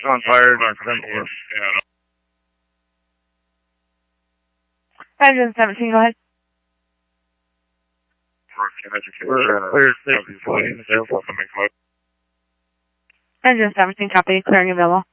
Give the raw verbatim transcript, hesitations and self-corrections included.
on fire. Engine seventeen, go ahead. Clear safety, please. Engine seventeen, copy, clearing available.